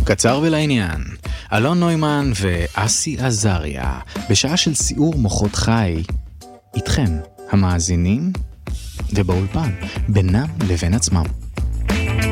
קצר ולעניין, אלון נוימן ואסי עזריה, בשעה של סיור מוחות חי, איתכם, המאזינים, ובאולפן, בינם לבין עצמם.